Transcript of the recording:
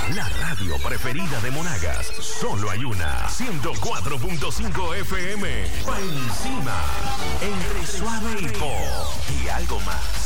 La radio preferida de Monagas. Solo hay una. 104.5 FM. Pa' encima. Entre suave y pop. Y algo más.